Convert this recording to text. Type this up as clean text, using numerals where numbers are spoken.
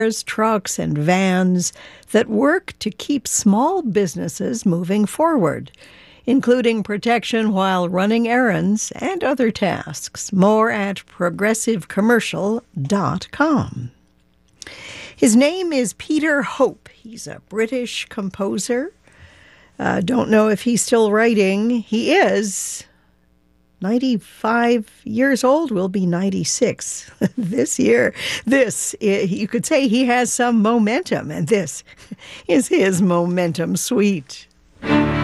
trucks, and vans that work to keep small businesses moving forward, including protection while running errands and other tasks. More at progressivecommercial.com. His name is Peter Hope. He's a British composer. Don't know if he's still writing. He is 95 years old, will be 96 this year. You could say he has some momentum, and this is his Momentum Suite.